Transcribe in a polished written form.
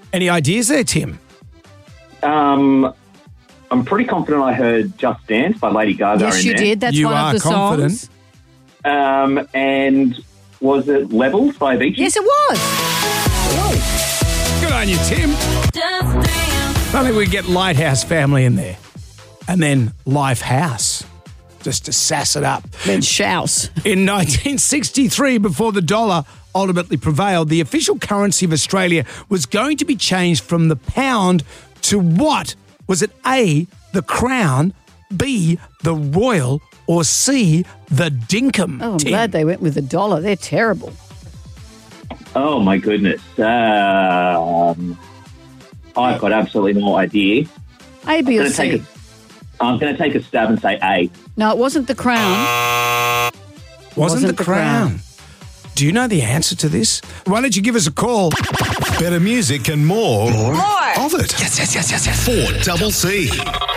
Any ideas there, Tim? I'm pretty confident I heard Just Dance by Lady Gaga Yes, in you there. did. That's You one are of the confident. songs. And was it Levels by Avicii? Yes, it was. Good on you, Tim. I think we get Lighthouse Family in there. And then Lifehouse, just to sass it up. Then Shouse. In 1963, before the dollar ultimately prevailed, the official currency of Australia was going to be changed from the pound to what? Was it A, the crown, B, the royal, or C, the dinkum? Oh, I'm Tim? glad they went with the dollar. They're terrible. Oh, my goodness. I've got absolutely no idea. A, B, or C? I'm going to take a stab and say A. No, it wasn't the crown. Wasn't the crown. Do you know the answer to this? Why don't you give us a call? Better music and more of it. Yes. 4CC.